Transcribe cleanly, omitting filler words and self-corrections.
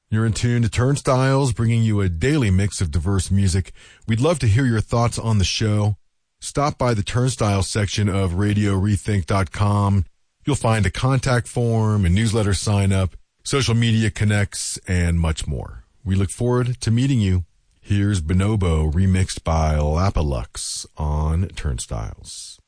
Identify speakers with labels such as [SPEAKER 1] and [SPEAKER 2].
[SPEAKER 1] You're in tune to Turnstiles, bringing you a daily mix of diverse music. We'd love to hear your thoughts on the show. Stop by the Turnstiles section of RadioRethink.com. You'll find a contact form, a newsletter sign up, social media connects, and much more. We look forward to meeting you. Here's Bonobo remixed by Lapalux on Turnstiles.